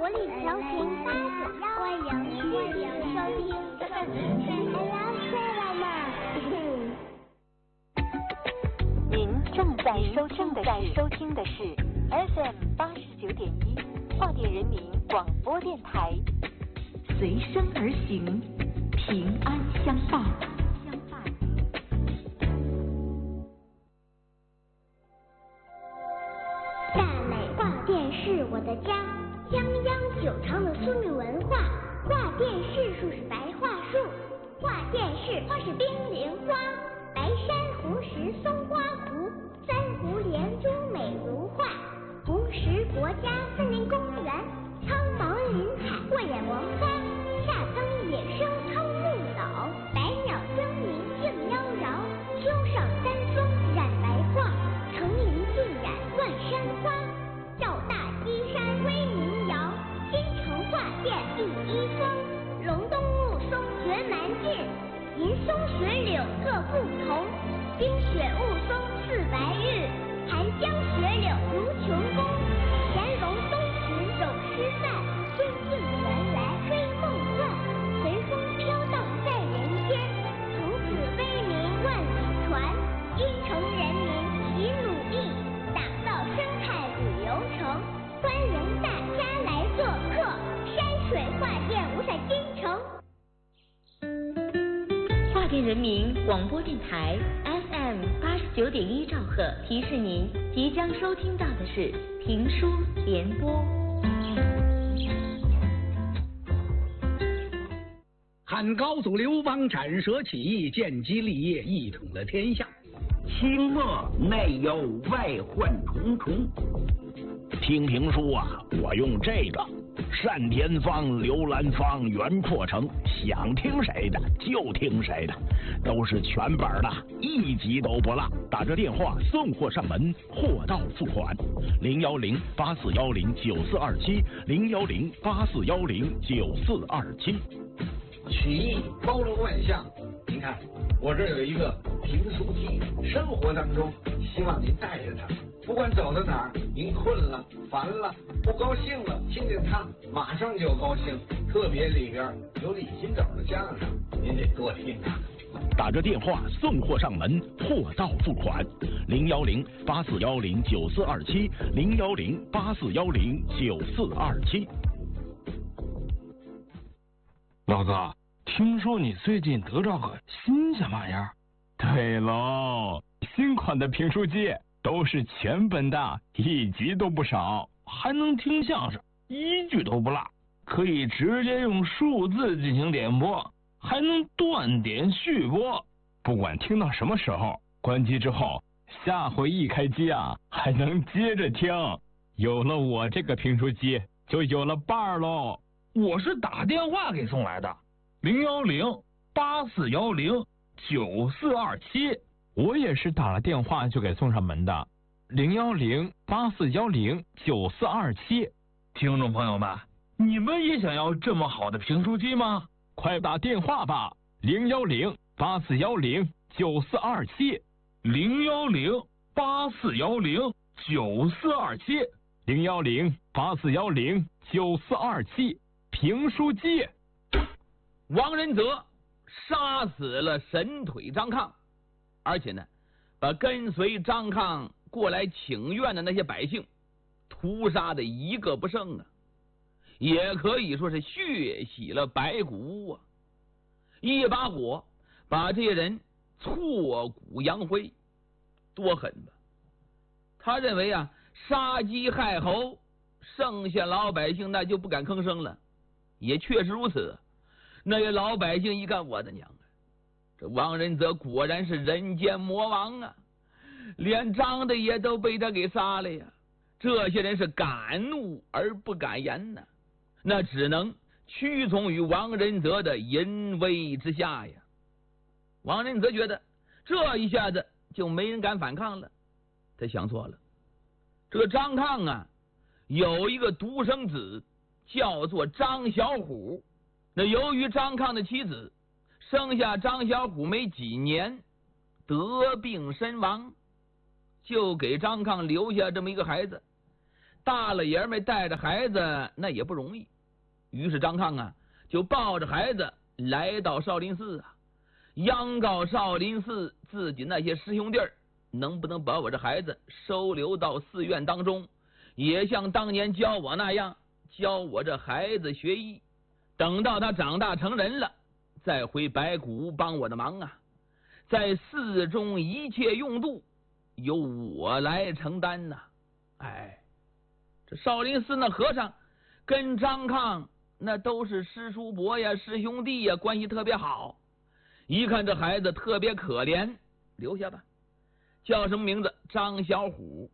力调频891，欢迎收听这个老睡了吗？ 您正在收听的是 FM 89.1跨电人民广播电台，随声而行，平安相伴。 大美画电是我的家，泱泱久长的苏米文化。画电视树是白桦树，画电视花是冰凌花，白珊瑚石松花湖，三湖连珠美如画。红石国家森林公园，苍茫林海过眼王花，夏藤野生苍木老，百鸟争鸣竞妖娆，秋上丹枫染白桦，层林尽染万山花。赵大基山威名扬，新城画店第一峰，龙东雾松绝蛮劲，银松雪柳各不同，冰雪雾松似白玉，寒江雪柳如琼宫，乾隆东池走诗范，尊敬原来追梦幻，随风飘荡在人间，从此威名万里传，京城人民齐努力，打造生态旅游城，欢迎大家来做客，山水画店无在京城。 跨电人民广播电台 FM 89.1兆赫提示您，即将收听到的是评书联播。 汉高祖刘邦斩蛇起义，建基立业，一统了天下。 清末内忧外患重重。 听评书啊，我用这个单田芳、刘兰芳、袁阔成，想听谁的就听谁的，都是全本的，一集都不落。打着电话送货上门，货到付款。010-8410-9427，010-8410-9427。 曲艺包罗万象，您看我这有一个评书机，生活当中希望您带着它，不管走到哪儿，您困了、烦了、不高兴了，听见它马上就高兴。特别里边有李金斗的相声，您得多听它。 打着电话送货上门，货到付款。010-8410-9427，010-8410-9427。 老哥，听说你最近得着个新鲜玩意儿？ 对喽，新款的评书机都是全本的，一集都不少， 还能听相声，一句都不落，可以直接用数字进行点播，还能断点续播， 不管听到什么时候，关机之后，下回一开机啊，还能接着听。有了我这个评书机，就有了伴儿喽。 我是打电话给送来的，010-8410-9427。 我也是打了电话就给送上门的，010-8410-9427。 听众朋友们，你们也想要这么好的评书机吗？ 快打电话吧，010-8410-9427。 010-8410-9427。 010-8410-9427。评书机。 王仁泽杀死了神腿张抗，而且呢，把跟随张抗过来请愿的那些百姓屠杀的一个不剩啊，也可以说是血洗了白骨啊！一把火把这些人挫骨扬灰，多狠吧！他认为啊，杀鸡害猴，剩下老百姓那就不敢吭声了。也确实如此，那些老百姓一看，我的娘啊，这王仁泽果然是人间魔王啊，连张的也都被他给杀了呀！这些人是敢怒而不敢言呐，那只能屈从于王仁泽的淫威之下呀。王仁泽觉得这一下子就没人敢反抗了，他想错了。这个张抗啊，有一个独生子叫做张小虎，那由于张抗的妻子生下张小虎没几年得病身亡，就给张抗留下这么一个孩子。 大老爷们带着孩子那也不容易，于是张抗啊就抱着孩子来到少林寺啊，央告少林寺自己那些师兄弟儿能不能把我这孩子收留到寺院当中，也像当年教我那样教我这孩子学艺，等到他长大成人了再回白骨帮我的忙啊，在寺中一切用度由我来承担呐。哎，这少林寺那和尚跟张抗那都是师叔伯呀、师兄弟呀，关系特别好。一看这孩子特别可怜，留下吧，叫什么名字？张小虎。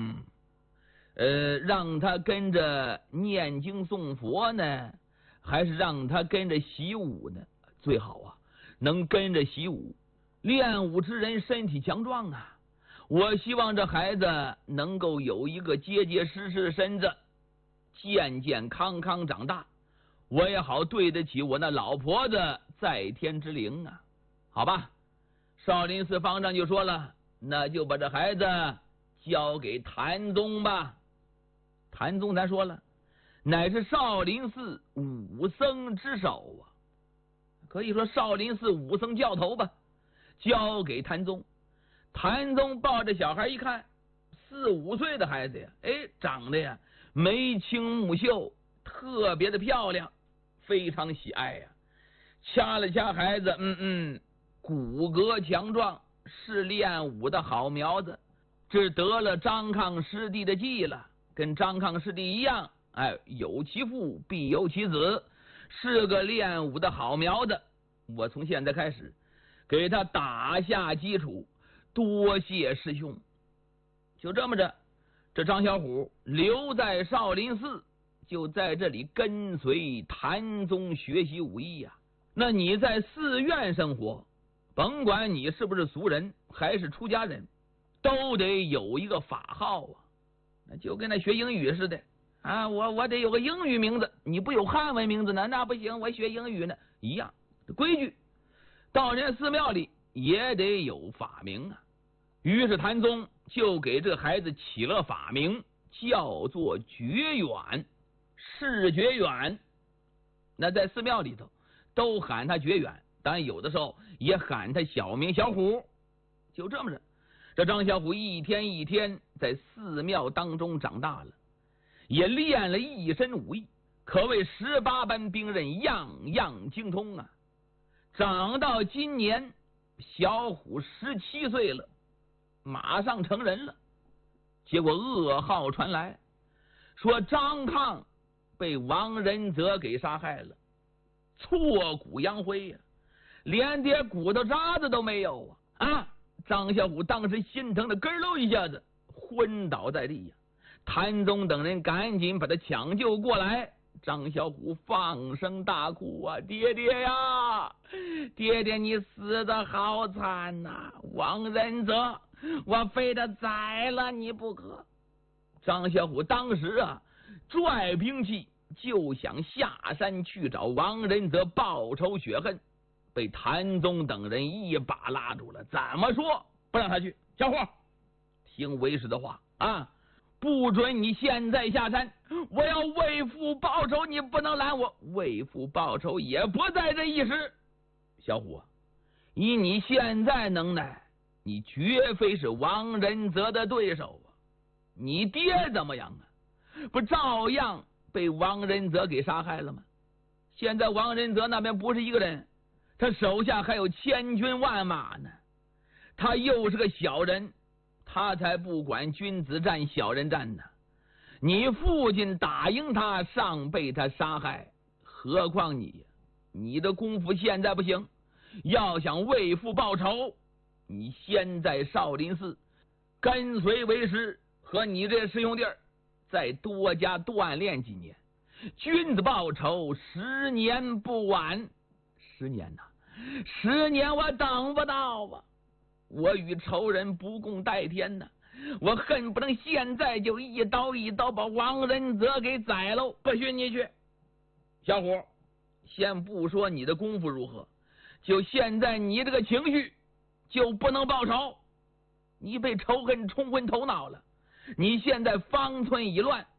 让他跟着念经诵佛呢，还是让他跟着习武呢？最好啊，能跟着习武。练武之人身体强壮啊，我希望这孩子能够有一个结结实实的身子，健健康康长大，我也好对得起我那老婆子在天之灵啊。好吧，少林寺方丈就说了，那就把这孩子交给谭宗吧。谭宗咱说了，乃是少林寺武僧之首啊，可以说少林寺武僧教头吧，交给谭宗。谭宗抱着小孩一看，4、5岁的孩子呀，长得呀眉清目秀，特别的漂亮，非常喜爱呀。掐了掐孩子，骨骼强壮，是练武的好苗子，这得了张抗师弟的计了，跟张抗师弟一样，有其父必有其子，是个练武的好苗子。我从现在开始给他打下基础，多谢师兄。就这么着，这张小虎留在少林寺，就在这里跟随谭宗学习武艺呀。那你在寺院生活，甭管你是不是俗人还是出家人，都得有一个法号啊。那就跟那学英语似的啊，我得有个英语名字，你不有汉文名字呢，那不行，我学英语呢，一样规矩。到人家寺庙里也得有法名啊。于是谭宗就给这个孩子起了法名，叫做觉远，释觉远。那在寺庙里头都喊他觉远，当然有的时候也喊他小名小虎。就这么着，这张小虎一天一天在寺庙当中长大了，也练了一身武艺，可谓18般兵刃样样精通啊。长到今年，小虎17岁了，马上成人了。结果噩耗传来，说张抗被王仁泽给杀害了，挫骨扬灰呀，连点骨头渣子都没有啊！张小虎当时心疼的咯喽一下子昏倒在地呀。谭宗等人赶紧把他抢救过来，张小虎放声大哭啊，爹爹呀，爹爹你死得好惨呐，王仁泽我非得宰了你不可。张小虎当时啊拽兵器就想下山去找王仁泽报仇雪恨，被谭宗等人一把拉住了。怎么说不让他去？小伙听为师的话啊，不准你现在下山，我要为父报仇，你不能拦我。为父报仇也不在这一时。小虎啊，以你现在能耐，你绝非是王仁泽的对手啊。你爹怎么样啊？不照样被王仁泽给杀害了吗？现在王仁泽那边不是一个人，他手下还有千军万马呢。他又是个小人，他才不管君子战小人战呢。你父亲打赢他，尚被他杀害，何况你的功夫现在不行，要想为父报仇，你先在少林寺跟随为师，和你这师兄弟再多加锻炼几年，君子报仇10年不晚。10年呐，10年我等不到啊！我与仇人不共戴天呐，我恨不能现在就一刀把王仁泽给宰喽！不许你去，小伙，先不说你的功夫如何，就现在你这个情绪就不能报仇，你被仇恨冲昏头脑了。你现在方寸已乱，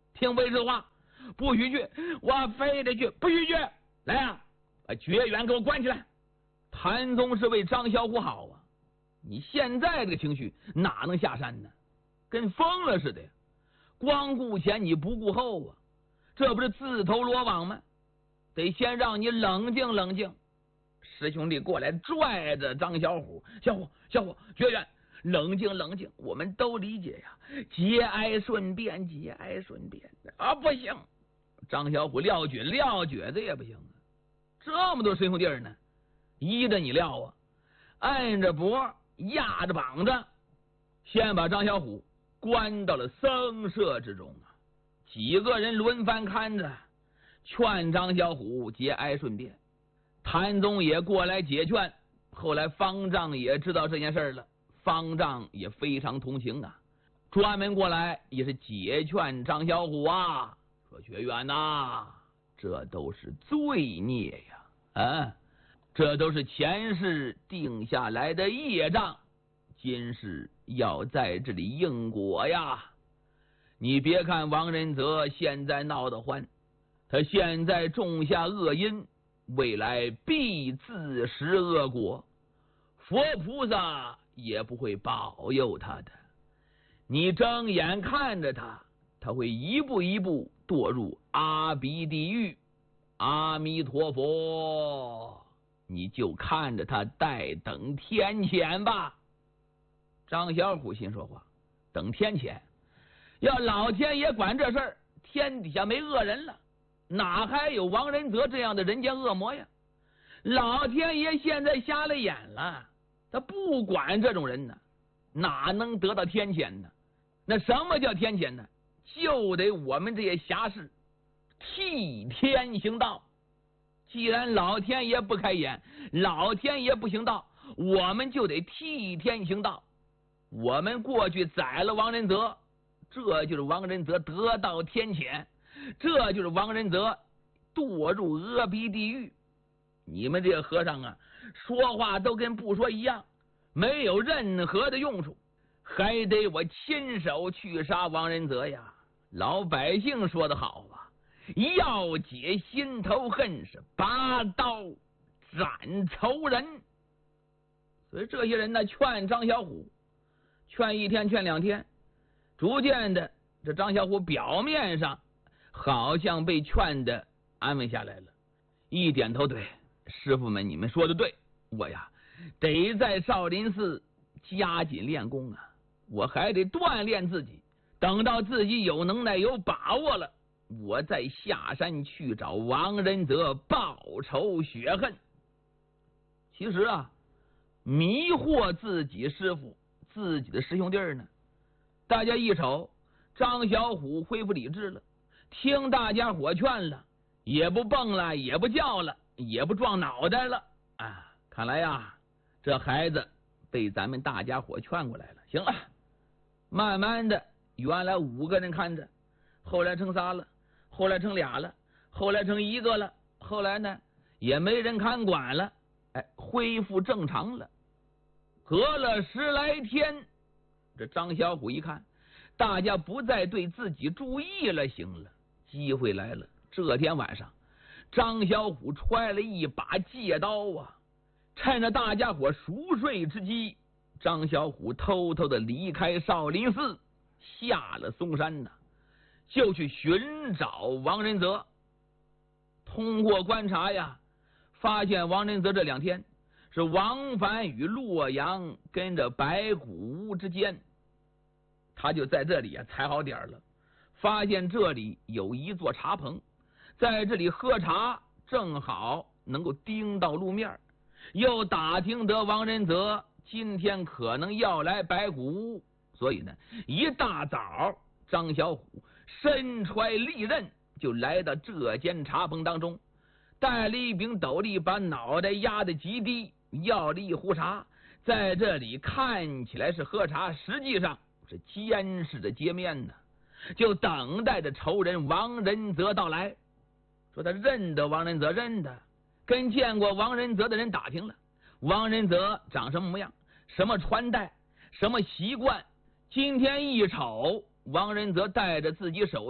听为实话，不许去，我非得去，不许去！来啊，把绝缘给我关起来！谭宗是为张小虎好啊，你现在这个情绪哪能下山呢？跟疯了似的呀！光顾前你不顾后啊，这不是自投罗网吗？得先让你冷静冷静。师兄弟过来拽着张小虎，小虎，绝缘，冷静冷静，我们都理解呀，节哀顺变啊！不行，张小虎撂蹶子也不行啊，这么多师兄弟呢，依着你撂啊，按着脖，压着膀子，先把张小虎关到了僧舍之中啊。几个人轮番看着，劝张小虎节哀顺变。谭宗也过来解劝，后来方丈也知道这件事了，方丈也非常同情啊，专门过来也是解劝张小虎啊，说学员呐，这都是罪孽呀，啊，这都是前世定下来的业障，今世要在这里应果呀。你别看王仁泽现在闹得欢，他现在种下恶因，未来必自食恶果，佛菩萨也不会保佑他的。你睁眼看着他，他会一步一步堕入阿鼻地狱。阿弥陀佛，你就看着他待等天谴吧。张小虎心说话，等天谴？要老天爷管这事儿，天底下没恶人了，哪还有王仁泽这样的人间恶魔呀？老天爷现在瞎了眼了，他不管这种人呢，哪能得到天谴呢？那什么叫天谴呢？就得我们这些侠士替天行道。既然老天爷不开眼，老天爷不行道，我们就得替天行道。我们过去宰了王仁泽，这就是王仁泽得到天谴，这就是王仁泽堕入阿鼻地狱。你们这些和尚啊，说话都跟不说一样，没有任何的用处，还得我亲手去杀王仁泽呀。老百姓说得好啊，要解心头恨，是拔刀斩仇人。所以这些人呢，劝张小虎，劝一天劝两天，逐渐的这张小虎表面上好像被劝的安稳下来了，一点头，对，师傅们你们说的对，我呀得在少林寺加紧练功啊，我还得锻炼自己，等到自己有能耐有把握了，我再下山去找王仁泽报仇雪恨。其实啊，迷惑自己师傅自己的师兄弟呢，大家一瞅张小虎恢复理智了，听大家伙劝了，也不蹦了，也不叫了，也不撞脑袋了啊！看来呀，这孩子被咱们大家伙劝过来了。行了，慢慢的，原来5个人看着，后来成仨了，后来成俩了，后来成1个了，后来呢也没人看管了，哎，恢复正常了。隔了10来天，这张小虎一看，大家不再对自己注意了，行了，机会来了。这天晚上，张小虎揣了一把戒刀啊，趁着大家伙熟睡之机，张小虎偷偷的离开少林寺，下了嵩山呢，就去寻找王仁泽。通过观察呀，发现王仁泽这2天是往返于洛阳跟着白骨屋之间，他就在这里啊踩好点了，发现这里有一座茶棚，在这里喝茶正好能够盯到路面，又打听得王仁泽今天可能要来白骨屋，所以呢一大早张小虎身揣利刃就来到这间茶棚当中，带了一柄斗笠，把脑袋压得极低，要了一壶茶，在这里看起来是喝茶，实际上是监视着街面呢，就等待着仇人王仁泽到来。说他认得王仁泽，认得，跟见过王仁泽的人打听了，王仁泽长什么模样，什么穿戴，什么习惯，今天一瞅，王仁泽带着自己手下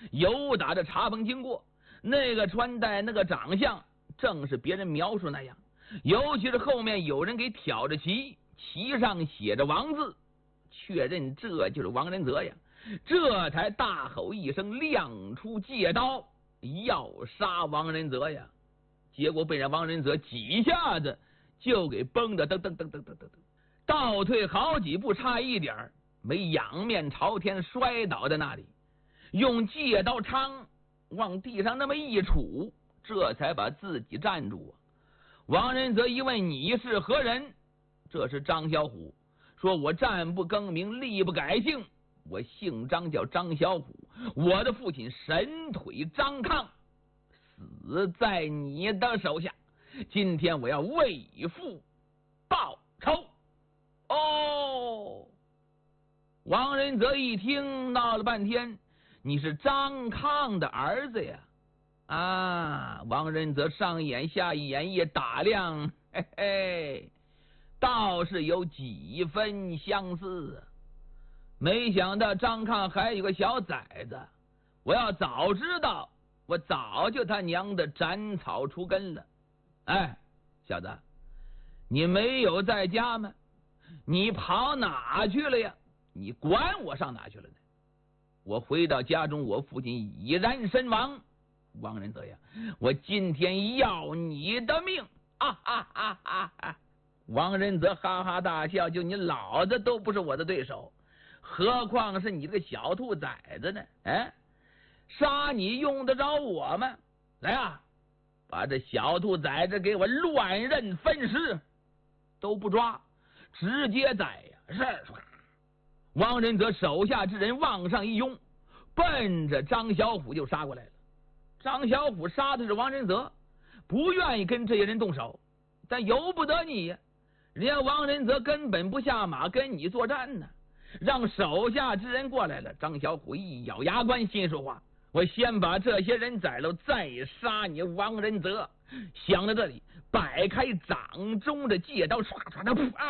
由打着茶棚经过，那个穿戴那个长相正是别人描述那样，尤其是后面有人给挑着旗，旗上写着王字，确认这就是王仁泽呀，这才大吼一声，亮出戒刀要杀王仁泽呀。结果被人王仁泽几下子就给崩的噔噔噔噔噔噔噔，倒退好几步，差一点没仰面朝天摔倒在那里，用戒刀叉往地上那么一杵，这才把自己站住啊。王仁泽一问你是何人，这是张小虎，说我战不更名，力不改姓，我姓张，叫张小虎，我的父亲神腿张抗死在你的手下，今天我要为父报仇。哦，王仁泽一听，闹了半天，你是张抗的儿子呀？啊！王仁泽上眼下眼一打量，嘿嘿，倒是有几分相似。没想到张抗还有个小崽子，我要早知道，我早就他娘的斩草除根了。哎，小子，你没有在家吗？你跑哪去了呀？你管我上哪去了呢？我回到家中，我父亲已然身亡。王仁泽呀，我今天要你的命！啊哈哈哈哈！王仁泽哈哈大笑，就你老子都不是我的对手，何况是你这个小兔崽子呢？哎，杀你用得着我吗？来啊，把这小兔崽子给我乱刃分尸，都不抓，直接宰呀！是。王仁泽手下之人往上一拥，奔着张小虎就杀过来了。张小虎杀的是王仁泽，不愿意跟这些人动手，但由不得你呀，人家王仁泽根本不下马跟你作战呢，让手下之人过来了。张小虎一咬牙关，心说话：我先把这些人宰了，再杀你王仁泽。想到这里，摆开掌中的戒刀，唰唰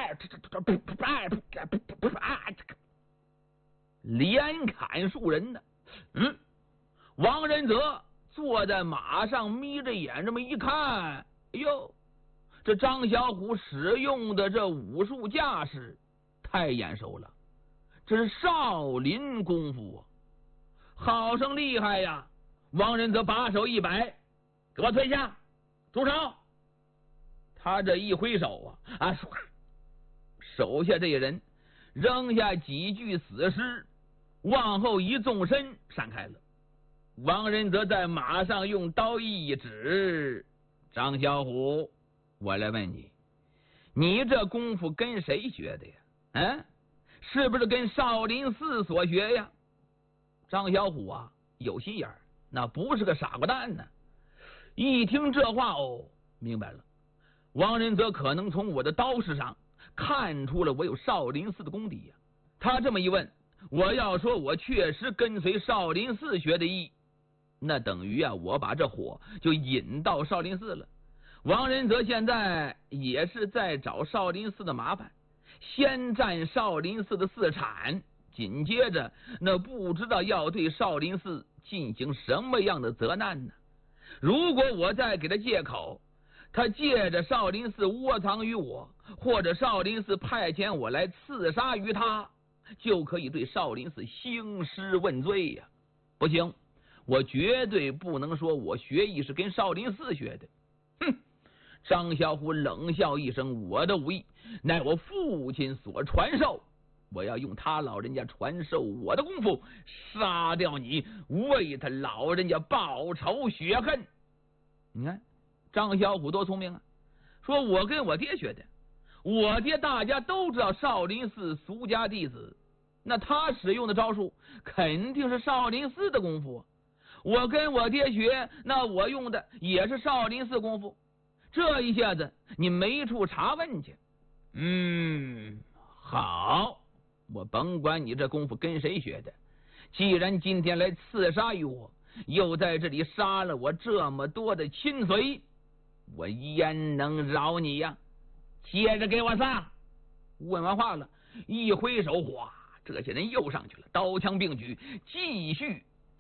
的连砍数人呢。王仁泽坐在马上，眯着眼这么一看，哎呦，这张小虎使用的这武术架势太眼熟了，这是少林功夫啊，好生厉害呀！王仁泽把手一摆，给我退下，住手！他这一挥手啊，手下这些人扔下几具死尸，往后一纵身闪开了。王仁泽在马上用刀一指：张小虎，我来问你，你这功夫跟谁学的呀？是不是跟少林寺所学呀？张小虎啊，有心眼儿，那不是个傻瓜蛋呢。一听这话，明白了，王仁泽可能从我的刀式上看出了我有少林寺的功底呀。他这么一问，我要说我确实跟随少林寺学的艺，那等于我把这火就引到少林寺了。王仁泽现在也是在找少林寺的麻烦，先占少林寺的寺产，紧接着那不知道要对少林寺进行什么样的责难呢？如果我再给他借口，他借着少林寺窝藏于我，或者少林寺派遣我来刺杀于他，就可以对少林寺兴师问罪呀。不行，我绝对不能说我学艺是跟少林寺学的。张小虎冷笑一声，我的武艺乃我父亲所传授，我要用他老人家传授我的功夫杀掉你，为他老人家报仇雪恨。你看张小虎多聪明啊，说我跟我爹学的，我爹大家都知道少林寺俗家弟子，那他使用的招数肯定是少林寺的功夫，我跟我爹学，那我用的也是少林寺功夫，这一下子你没处查问去。好，我甭管你这功夫跟谁学的，既然今天来刺杀于我，又在这里杀了我这么多的亲随，我焉能饶你呀？接着给我杀！问完话了，一挥手，哗，这些人又上去了，刀枪并举，继续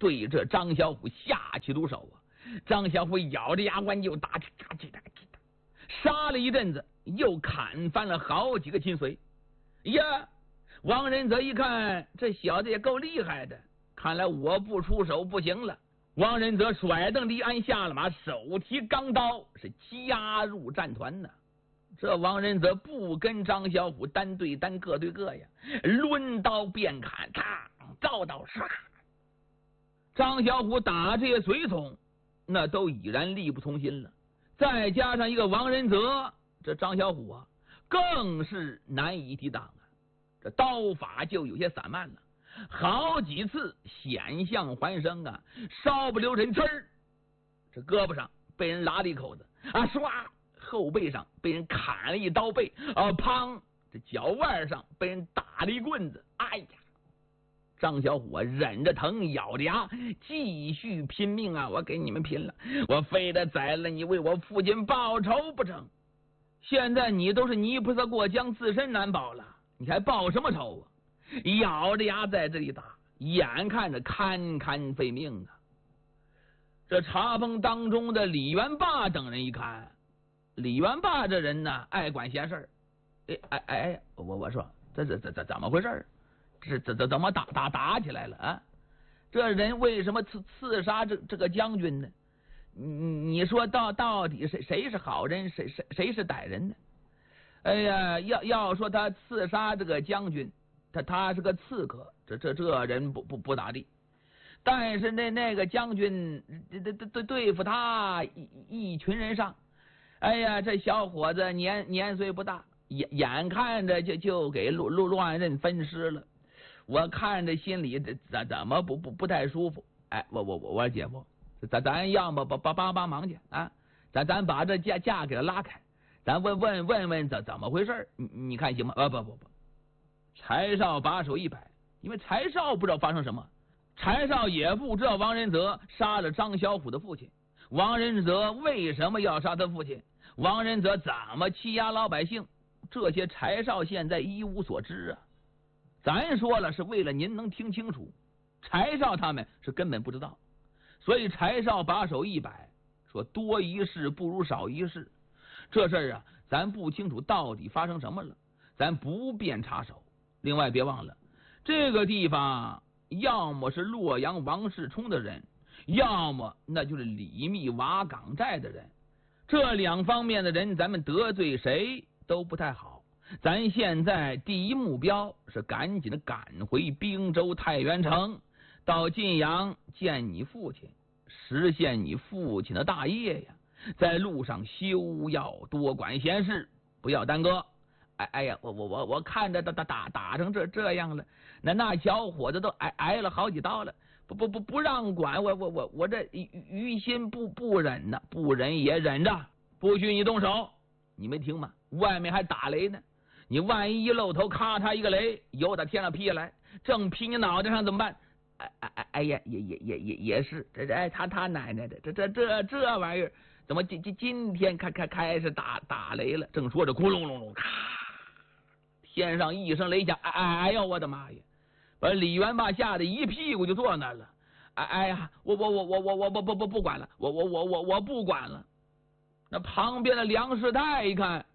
对这张小虎下起毒手啊！张小虎咬着牙关又打，杀了一阵子，又砍翻了好几个亲随。呀，王仁泽一看这小子也够厉害的，看来我不出手不行了。王仁泽甩蹬离鞍下了马，手提钢刀是加入战团呢。这王仁泽不跟张小虎单对单各对各呀，抡刀便砍，照刀唰。张小虎打这些随从，那都已然力不从心了。再加上一个王仁泽，这张小虎啊，更是难以抵挡啊。这刀法就有些散漫了，好几次险象环生啊，稍不留神，这胳膊上被人拉了一口子啊，唰，后背上被人砍了一刀背啊，砰，这脚腕上被人打了一棍子，哎呀！张小虎忍着疼，咬着牙继续拼命啊！我跟你们拼了，我非得宰了你，为我父亲报仇不成？现在你都是泥菩萨过江，自身难保了，你还报什么仇啊？咬着牙在这里打，眼看着堪堪废命啊！这茶棚当中的李元霸等人一看，李元霸这人呢，爱管闲事儿。我说这怎么回事？这怎么打起来了啊？这人为什么刺杀这个将军呢？你说到底谁是好人，谁是歹人呢？哎呀，要说他刺杀这个将军，他是个刺客，这人不咋地。但是那个将军对付他一群人上，哎呀，这小伙子年岁不大，眼看着就给乱刃分尸了。我看着心里怎么不太舒服。哎，我说姐夫，咱要么帮忙去啊，咱把这架给他拉开，咱问怎么回事，你看行吗？不，柴少把手一摆，因为柴少不知道发生什么，柴少也不知道王仁泽杀了张小虎的父亲，王仁泽为什么要杀他父亲，王仁泽怎么欺压老百姓，这些柴少现在一无所知啊。咱说了是为了您能听清楚，柴少他们是根本不知道，所以柴少把手一摆，说多一事不如少一事，这事儿啊，咱不清楚到底发生什么了，咱不便插手。另外别忘了，这个地方要么是洛阳王世充的人，要么那就是李密瓦岗寨的人，这两方面的人咱们得罪谁都不太好。咱现在第一目标是赶紧的赶回滨州太原城，到晋阳见你父亲，实现你父亲的大业呀。在路上休要多管闲事，不要耽搁。哎呀，我看着打成这样了，那小伙子都挨了好几刀了，不让管，我这于心不忍呢，不忍也忍着，不许你动手。你没听吗？外面还打雷呢。你万一露头，咔嚓一个雷，由打天上劈下来，正劈你脑袋上怎么办？哎呀，也是，他奶奶的，这玩意儿怎么今天开始打雷了？正说着，咕隆隆隆，咔，天上一声雷响，哎呦我的妈呀！把李元霸吓得一屁股就坐那儿了。哎呀，我不管了，我不管了。那旁边的梁世泰一看，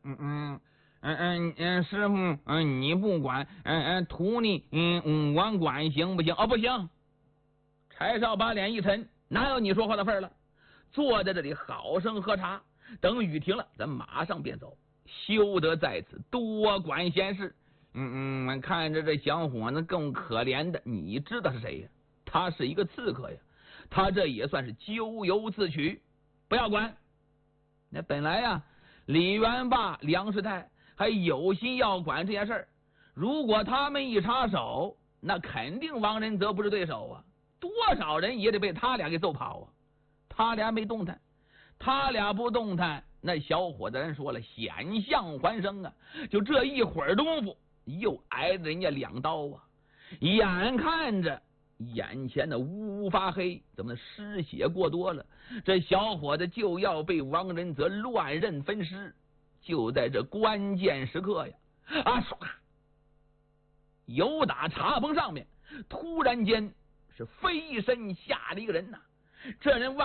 师傅，你不管，徒弟，我管行不行？不行。柴少把脸一沉，哪有你说话的份了？坐在这里好生喝茶，等雨停了，咱马上便走，休得在此多管闲事。看着这小伙子更可怜的，你知道是谁呀？他是一个刺客呀，他这也算是咎由自取，不要管。那本来呀，李元霸、梁世泰还有心要管这件事儿，如果他们一插手，那肯定王仁泽不是对手啊，多少人也得被他俩给揍跑啊。他俩没动弹，他俩不动弹，那小伙子人说了，险象环生啊，就这一会儿功夫，又挨着人家2刀啊！眼看着眼前的乌发黑，怎么失血过多了？这小伙子就要被王仁泽乱刃分尸。就在这关键时刻呀，唰！由打茶棚上面突然间是飞身下了一个人呐。这人往